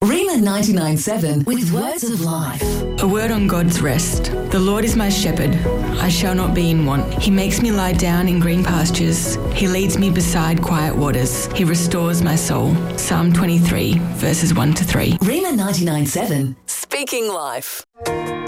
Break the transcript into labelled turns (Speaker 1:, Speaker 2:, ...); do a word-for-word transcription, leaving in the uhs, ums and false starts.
Speaker 1: Rima ninety-nine point seven with words of life.
Speaker 2: A word on God's rest. The Lord is my shepherd. I shall not be in want. He makes me lie down in green pastures. He leads me beside quiet waters. He restores my soul. Psalm twenty-three, verses one to three.
Speaker 1: Rima ninety-nine point seven. Speaking life.